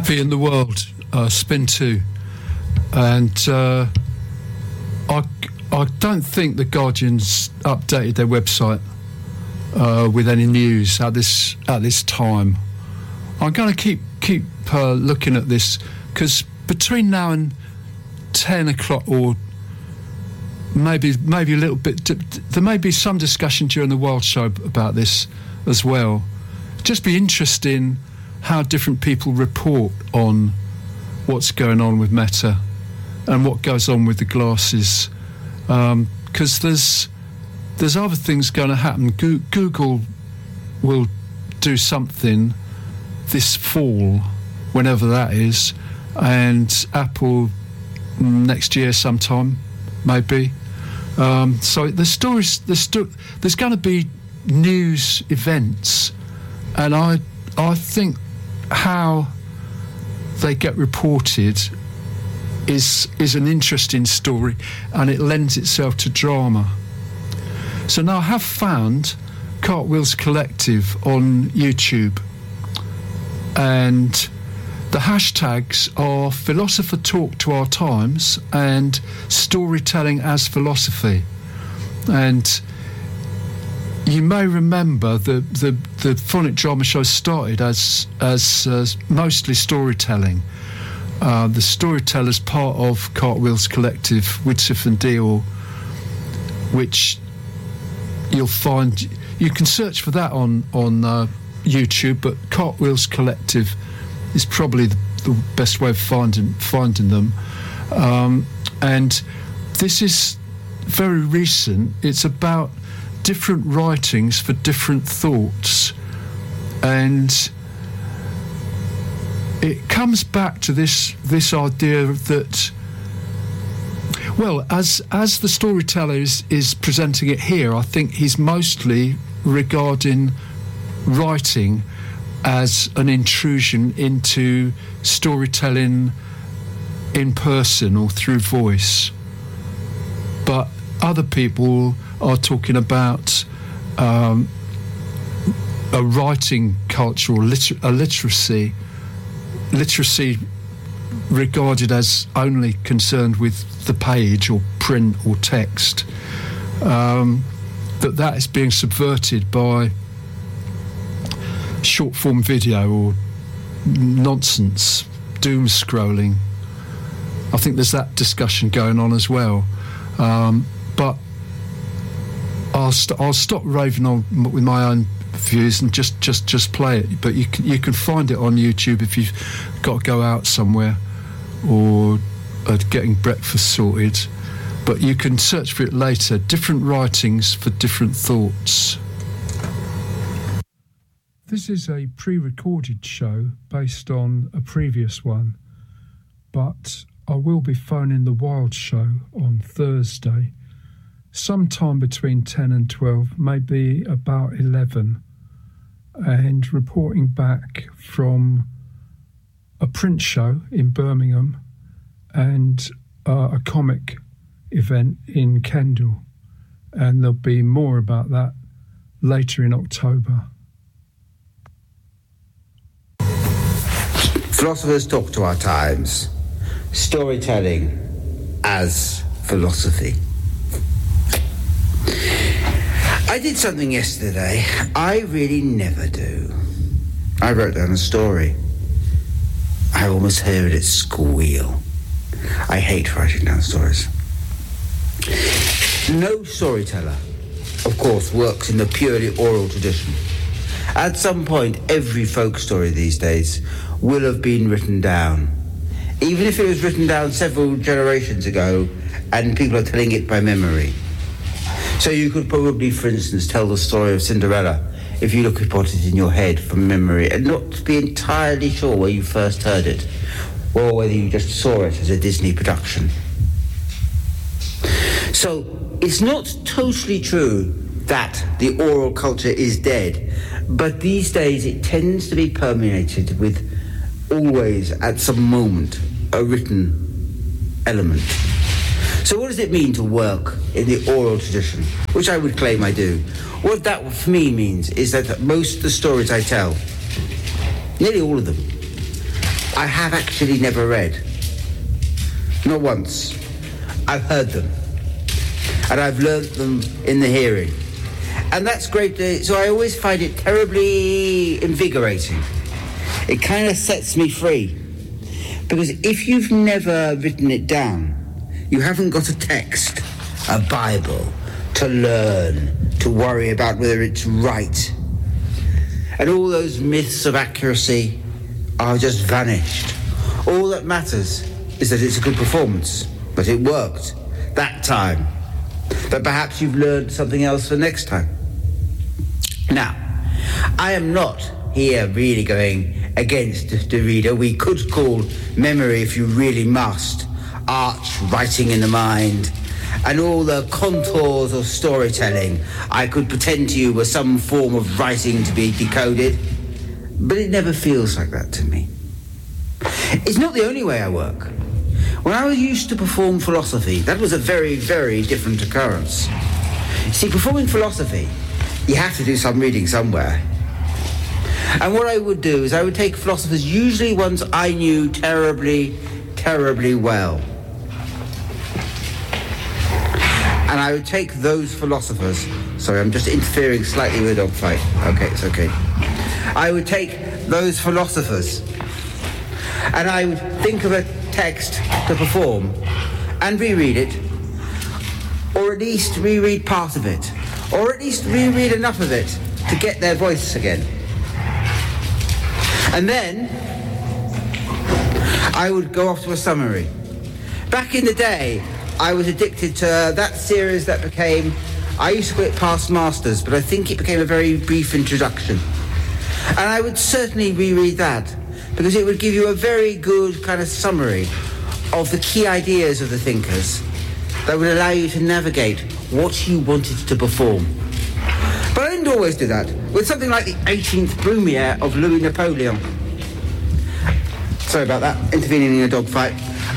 in the world, Spin 2, and I don't think the Guardian's updated their website with any news at this time. I'm going to keep looking at this, because between now and 10 o'clock, or maybe a little bit, there may be some discussion during the Wild Show about this as well. Just be interesting how different people report on what's going on with Meta and what goes on with the glasses, because there's other things going to happen. Google will do something this fall, whenever that is, and Apple next year sometime, maybe. So there's going to be news events, and I think how they get reported is an interesting story, and it lends itself to drama. So now I have found Cartwheels Collective on YouTube, and the hashtags are Philosopher Talk to Our Times and Storytelling as Philosophy. And you may remember the Phonic Drama Show started as mostly storytelling. The storyteller's part of Cartwheels Collective, Widsith and Deal, which you'll find, you can search for that on YouTube, but Cartwheels Collective is probably the best way of finding them. And this is very recent. It's about different writings for different thoughts, and it comes back to this idea that, well, as the storyteller is presenting it here, I think he's mostly regarding writing as an intrusion into storytelling in person or through voice. But other people are talking about a writing culture, or a literacy regarded as only concerned with the page or print or text, that is being subverted by short form video or nonsense, doom scrolling. I think there's that discussion going on as well, but I'll stop raving on with my own views and just play it. But you can find it on YouTube if you've got to go out somewhere or getting breakfast sorted. But you can search for it later. Different writings for different thoughts. This is a pre-recorded show based on a previous one, but I will be phoning the Wild Show on Thursday, sometime between 10 and 12, maybe about 11, and reporting back from a print show in Birmingham and a comic event in Kendal, and there'll be more about that later in October. Philosophers Talk to Our Times. Storytelling as philosophy. I did something yesterday I really never do. I wrote down a story. I almost heard it squeal. I hate writing down stories. No storyteller, of course, works in the purely oral tradition. At some point, every folk story these days will have been written down, even if it was written down several generations ago and people are telling it by memory. So you could probably, for instance, tell the story of Cinderella if you look upon it in your head from memory and not be entirely sure where you first heard it, or whether you just saw it as a Disney production. So it's not totally true that the oral culture is dead, but these days it tends to be permeated with always, at some moment, a written element. So what does it mean to work in the oral tradition, which I would claim I do? What that for me means is that most of the stories I tell, nearly all of them, I have actually never read. Not once. I've heard them. And I've learnt them in the hearing. And that's great. So I always find it terribly invigorating. It kind of sets me free. Because if you've never written it down, you haven't got a text, a Bible, to learn, to worry about whether it's right. And all those myths of accuracy are just vanished. All that matters is that it's a good performance, that it worked that time, that perhaps you've learned something else for next time. Now, I am not here really going against the reader. We could call memory, if you really must, arch writing in the mind, and all the contours of storytelling I could pretend to you were some form of writing to be decoded, but it never feels like that to me. It's not the only way I work. When I used to perform philosophy, that was a very, very different occurrence. See, performing philosophy, you have to do some reading somewhere. And what I would do is I would take philosophers, usually ones I knew terribly, terribly well. And I would take those philosophers... Sorry, I'm just interfering slightly with a dog fight. Okay, it's okay. I would take those philosophers and I would think of a text to perform and reread it, or at least reread part of it, or at least reread enough of it to get their voice again. And then I would go off to a summary. Back in the day, I was addicted to that series that became, I used to call it Past Masters, but I think it became a very brief introduction. And I would certainly reread that, because it would give you a very good kind of summary of the key ideas of the thinkers that would allow you to navigate what you wanted to perform. But I didn't always do that. With something like the 18th Brumaire of Louis Napoleon. Sorry about that, intervening in a dogfight.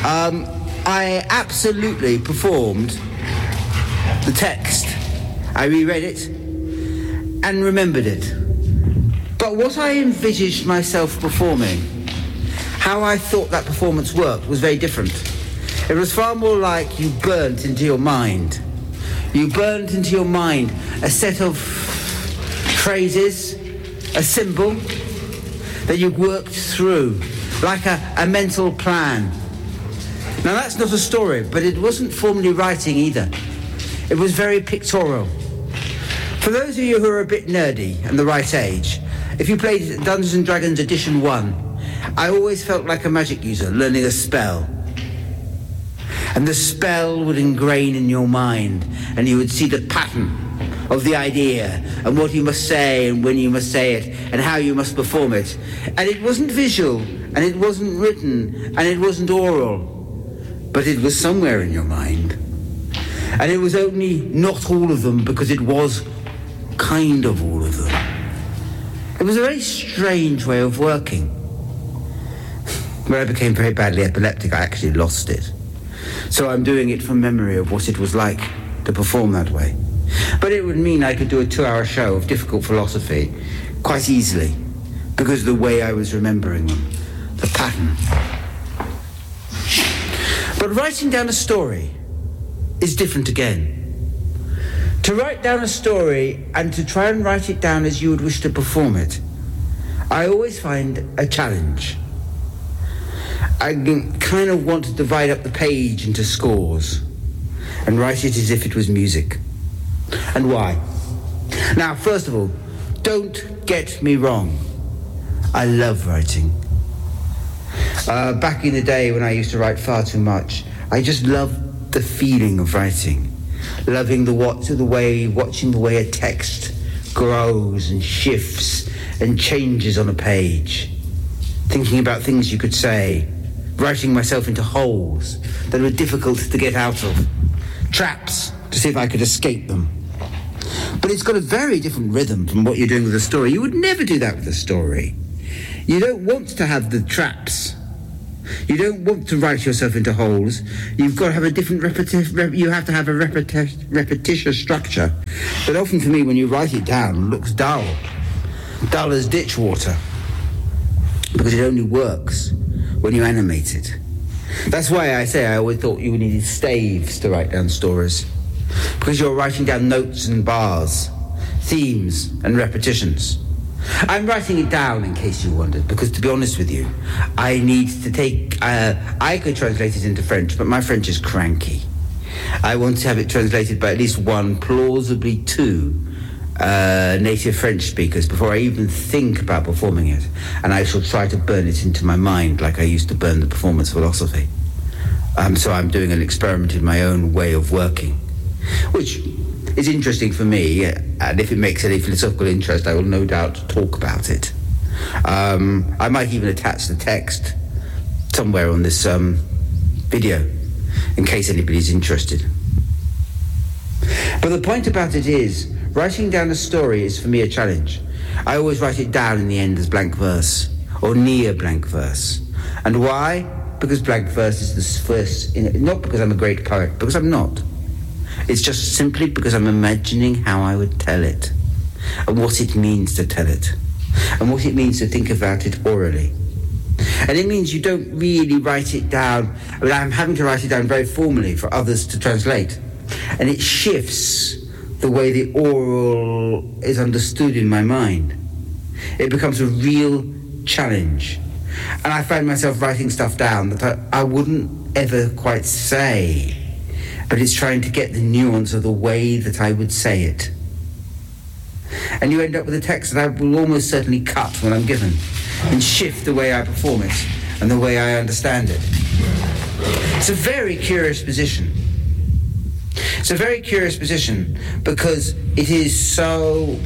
I absolutely performed the text. I reread it and remembered it. But what I envisaged myself performing, how I thought that performance worked, was very different. It was far more like you burnt into your mind. You burnt into your mind a set of phrases, a symbol that you worked through, like a mental plan. Now that's not a story, but it wasn't formally writing either. It was very pictorial. For those of you who are a bit nerdy and the right age, if you played Dungeons & Dragons Edition 1, I always felt like a magic user learning a spell. And the spell would ingrain in your mind, and you would see the pattern of the idea, and what you must say, and when you must say it, and how you must perform it. And it wasn't visual, and it wasn't written, and it wasn't oral, but it was somewhere in your mind. And it was only not all of them, because it was kind of all of them. It was a very strange way of working. When I became very badly epileptic, I actually lost it. So I'm doing it from memory of what it was like to perform that way. But it would mean I could do a 2-hour show of difficult philosophy quite easily, because of the way I was remembering them, the pattern. But writing down a story is different again. To write down a story and to try and write it down as you would wish to perform it, I always find a challenge. I kind of want to divide up the page into scores and write it as if it was music. And why? Now, first of all, don't get me wrong. I love writing. Back in the day when I used to write far too much, I just loved the feeling of writing. Loving watching the way a text grows and shifts and changes on a page. Thinking about things you could say. Writing myself into holes that were difficult to get out of. Traps to see if I could escape them. But it's got a very different rhythm from what you're doing with a story. You would never do that with a story. You don't want to have the traps. You don't want to write yourself into holes. You've got to have a different you have to have a repetitious structure. But often for me, when you write it down, it looks dull. Dull as ditch water. Because it only works when you animate it. That's why I say I always thought you needed staves to write down stories, because you're writing down notes and bars, themes and repetitions. I'm writing it down in case you wondered, because to be honest with you, I need to take... I could translate it into French, but my French is cranky. I want to have it translated by at least one, plausibly two, native French speakers before I even think about performing it, and I shall try to burn it into my mind like I used to burn the performance philosophy. So I'm doing an experiment in my own way of working, which is interesting for me, and if it makes any philosophical interest, I will no doubt talk about it. I might even attach the text somewhere on this video, in case anybody's interested. But the point about it is, writing down a story is for me a challenge. I always write it down in the end as blank verse, or near blank verse. And why? Because blank verse is the first, not because I'm a great poet, because I'm not. It's just simply because I'm imagining how I would tell it, and what it means to tell it, and what it means to think about it orally. And it means you don't really write it down. I mean, I'm having to write it down very formally for others to translate. And it shifts the way the oral is understood in my mind. It becomes a real challenge. And I find myself writing stuff down that I wouldn't ever quite say, but it's trying to get the nuance of the way that I would say it. And you end up with a text that I will almost certainly cut when I'm given, and shift the way I perform it and the way I understand it. It's a very curious position. It's a very curious position because it is so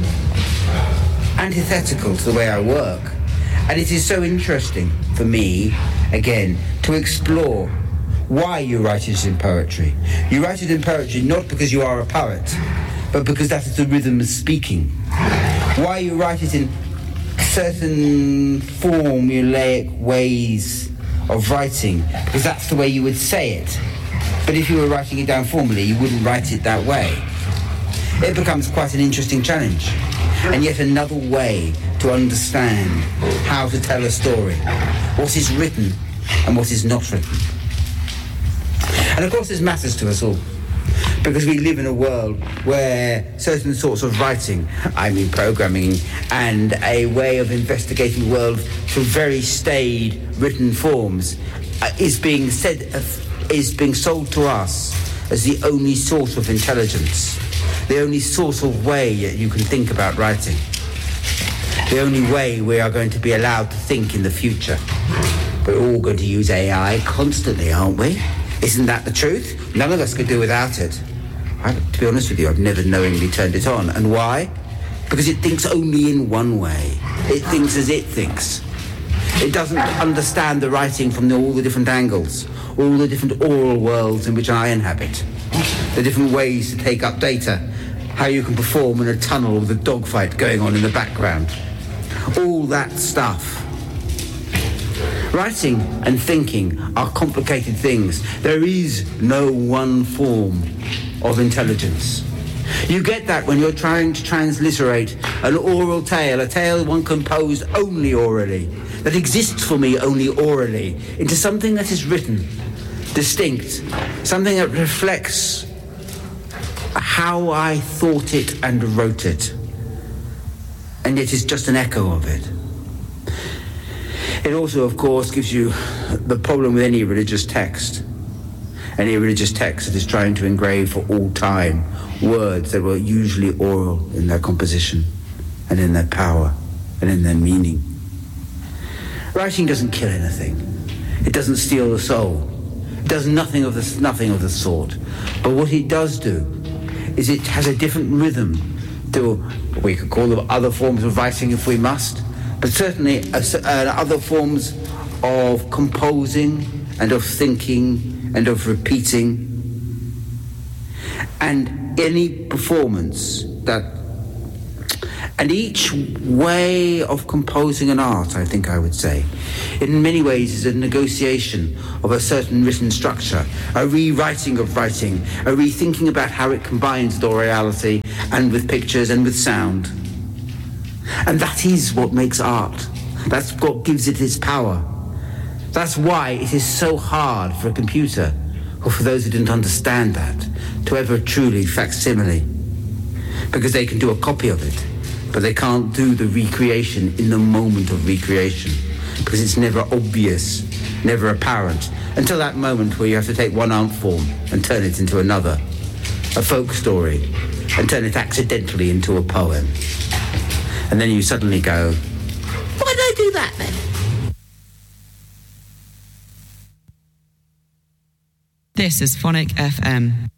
antithetical to the way I work, and it is so interesting for me, again, to explore why you write it in poetry. You write it in poetry not because you are a poet, but because that is the rhythm of speaking. Why you write it in certain formulaic ways of writing, because that's the way you would say it. But if you were writing it down formally, you wouldn't write it that way. It becomes quite an interesting challenge, and yet another way to understand how to tell a story, what is written and what is not written. And of course this matters to us all, because we live in a world where certain sorts of writing, I mean programming, and a way of investigating the world through very staid written forms is being sold to us as the only sort of intelligence, the only sort of way you can think about writing, the only way we are going to be allowed to think in the future. We're all going to use AI constantly, aren't we? Isn't that the truth? None of us could do without it. To be honest with you, I've never knowingly turned it on. And why? Because it thinks only in one way. It thinks as it thinks. It doesn't understand the writing from all the different angles, all the different oral worlds in which I inhabit, the different ways to take up data, how you can perform in a tunnel with a dogfight going on in the background. All that stuff. Writing and thinking are complicated things. There is no one form of intelligence. You get that when you're trying to transliterate an oral tale, a tale one composed only orally, that exists for me only orally, into something that is written, distinct, something that reflects how I thought it and wrote it, and yet is just an echo of it. It also, of course, gives you the problem with any religious text that is trying to engrave for all time words that were usually oral in their composition and in their power and in their meaning. Writing doesn't kill anything. It doesn't steal the soul. It does nothing of the sort. But what it does do is it has a different rhythm to, we could call them other forms of writing if we must, but certainly other forms of composing and of thinking and of repeating. And any performance and each way of composing an art, I think I would say, in many ways is a negotiation of a certain written structure, a rewriting of writing, a rethinking about how it combines with orality and with pictures and with sound. And that is what makes art. That's what gives it its power. That's why it is so hard for a computer, or for those who didn't understand that, to ever truly facsimile. Because they can do a copy of it, but they can't do the recreation in the moment of recreation, because it's never obvious, never apparent, until that moment where you have to take one art form and turn it into another, a folk story, and turn it accidentally into a poem. And then you suddenly go, why did I do that then? This is Phonic FM.